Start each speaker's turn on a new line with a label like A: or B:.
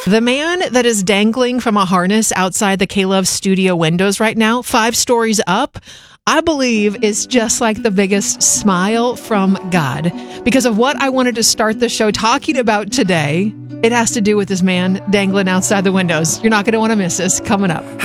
A: The man that is dangling from a harness outside the K-Love studio windows right now, 5 stories up, I believe is just like the biggest smile from God. Because of what I wanted to start the show talking about today, it has to do with this man dangling outside the windows. You're not going to want to miss this. Coming up.